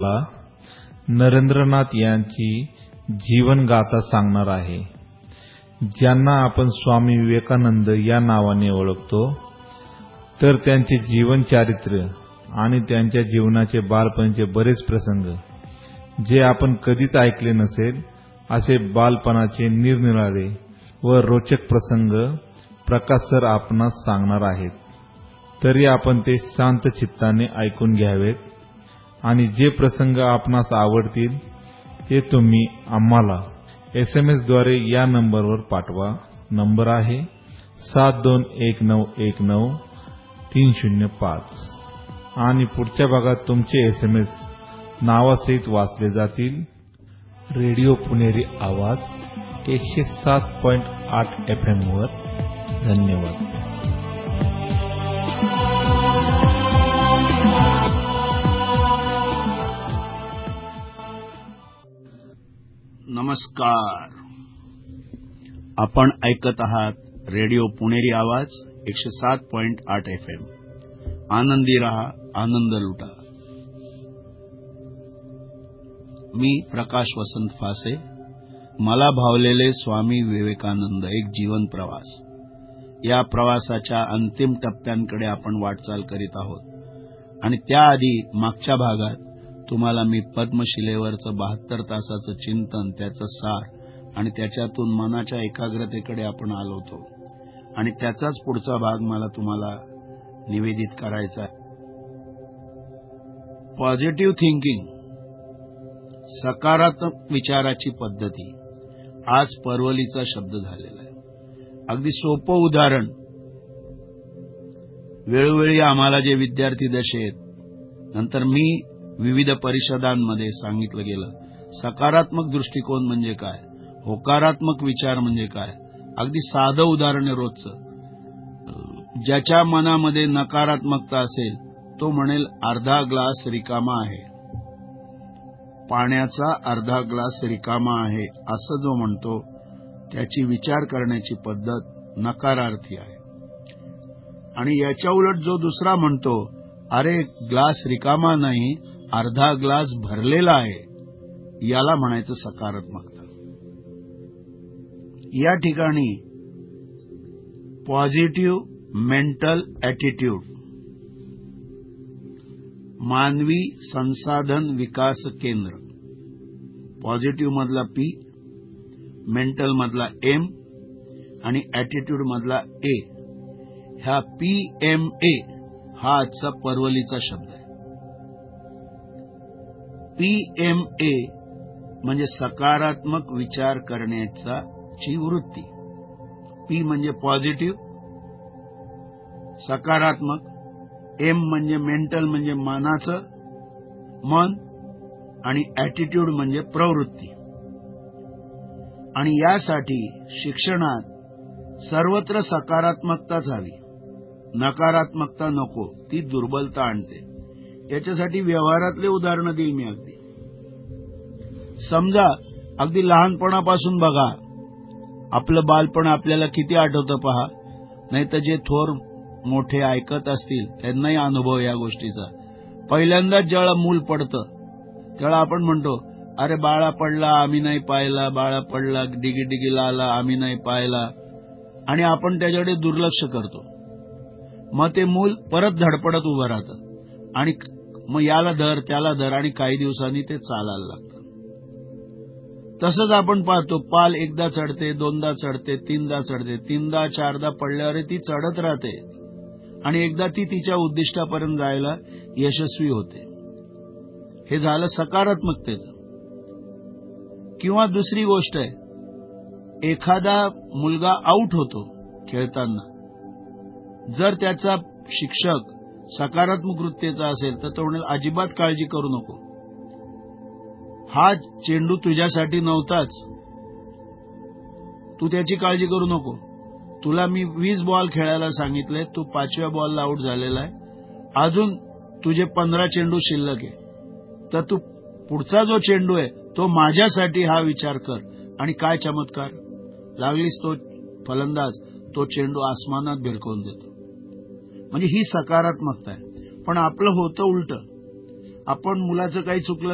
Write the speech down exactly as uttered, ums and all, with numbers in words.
नरेंद्रनाथ यांची जीवन गाथा सांगणार आहे, ज्यांना आपण स्वामी विवेकानंद या नावाने ओळखतो. तर त्यांचे जीवन चारित्र्य आणि त्यांच्या जीवनाचे बालपणीचे बरेच प्रसंग जे आपण कधीच ऐकले नसेल असे बालपणाचे निरनिराळे व रोचक प्रसंग प्रकाश सर आपणास सांगणार आहेत. तरी आपण ते शांत चित्ताने ऐकून घ्यावेत आणि जे प्रसंग आपणास आवडतील ते तुम्ही आम्हाला एस एम एस द्वारे या नंबरवर पाठवा. नंबर आहे सात दोन एक नऊ एक नऊ तीन शून्य पाच आणि पुढच्या भागात तुमचे एस एम एस नावासहित वाचले जातील. रेडिओ पुणेरी आवाज एकशे सात पॉइंट आठ एफ एम वर. धन्यवाद. नमस्कार. आपण ऐकत आहात रेडिओ पुणेरी आवाज एकशे सात पॉइंट आठ एफ एम. आनंदी रहा, आनंद लुटा. मी प्रकाश वसंत फासे. मला भावलेले स्वामी विवेकानंद एक जीवन प्रवास या प्रवासाच्या अंतिम टप्प्यांकडे आपण वाटचाल करीत आहोत आणि त्याआधी मागच्या भागात तुम्हाला मी पद्मशिलेवरचं बहात्तर तासाचं चिंतन, त्याचं सार आणि त्याच्यातून मनाच्या एकाग्रतेकडे आपण आलो होतो आणि त्याचाच पुढचा भाग मला तुम्हाला निवेदित करायचा आहे. पॉझिटिव्ह थिंकिंग, सकारात्मक विचाराची पद्धती आज परवलीचा शब्द झालेला आहे. अगदी सोपं उदाहरण, वेळोवेळी आम्हाला जे विद्यार्थी दशेत, नंतर मी विविध परिषदांमध्ये सांगितलं गेलं, सकारात्मक दृष्टिकोन म्हणजे काय, होकारात्मक विचार म्हणजे काय. अगदी साधं उदाहरण आहे रोजचं. ज्याच्या मनामध्ये नकारात्मकता असेल तो म्हणेल अर्धा ग्लास रिकामा आहे, पाण्याचा अर्धा ग्लास रिकामा आहे असं जो म्हणतो त्याची विचार करण्याची पद्धत नकारार्थी आहे. आणि याच्या उलट जो दुसरा म्हणतो अरे ग्लास रिकामा नाही, अर्धा ग्लास भरलेला आहे, याला म्हणायचं सकारात्मकता. या ठिकाणी पॉझिटिव्ह मेंटल ॲटिट्यूड, मानवी संसाधन विकास केंद्र, पॉझिटिव्ह मधला पी, मेंटल मधला एम आणि ॲटिट्यूड मधला ए. ह्या पी एम ए हा आजचा परवलीचा शब्द आहे. पी एम ए म्हणजे सकारात्मक विचार करण्याचा ची वृत्ती. पी म्हणजे पॉझिटिव्ह, सकारात्मक. एम म्हणजे मेंटल म्हणजे मनाचं मन आणि ॲटिट्यूड म्हणजे प्रवृत्ती. आणि यासाठी शिक्षणात सर्वत्र सकारात्मकताच हवी, नकारात्मकता नको, ती दुर्बलता आणते. याच्यासाठी व्यवहारातले उदाहरणं देईल मी. अगदी समजा, अगदी लहानपणापासून बघा, आपलं बालपण आपल्याला किती आठवतं पहा. नाही तर जे थोर मोठे ऐकत असतील त्यांनाही अनुभव या गोष्टीचा. पहिल्यांदाच ज्यावेळा मूल पडतं त्यावेळा आपण म्हणतो अरे बाळा पडला, आम्ही नाही पाहिला, बाळा पडला, डिगी डिगीला आला, आम्ही नाही पाहिला, आणि आपण त्याच्याकडे दुर्लक्ष करतो. मग ते मूल परत धडपडत उभं राहतं आणि मग याला धर त्याला धर आणि काही दिवसांनी ते चालायला लागतं. तसंच आपण पाहतो, पाल एकदा चढते, दोनदा चढते, तीनदा चढते, तीनदा चारदा पडल्यावर ती चढत राहते आणि एकदा ती तिच्या उद्दिष्टापर्यंत जायला यशस्वी होते. हे झालं सकारात्मकतेचं. किंवा दुसरी गोष्ट आहे, एखादा मुलगा आऊट होतो खेळताना, जर त्याचा शिक्षक सकारात्मक वृत्तीचा असेल तर तो म्हणेल अजिबात काळजी करू नको, हा चेंडू तुझ्यासाठी नव्हताच, तू त्याची काळजी करू नको, तुला मी वीस बॉल खेळायला सांगितले, तू पाचव्या बॉलला आऊट झालेला आहे, अजून तुझे पंधरा चेंडू शिल्लक आहे, तर तू पुढचा जो चेंडू आहे तो माझ्यासाठी हा विचार कर. आणि काय चमत्कार, लागलीच तो फलंदाज तो चेंडू आसमानात भिरकवून देतो. म्हणजे ही सकारात्मकता आहे. पण आपलं होतं उलटं. आपण मुलाचं काही चुकलं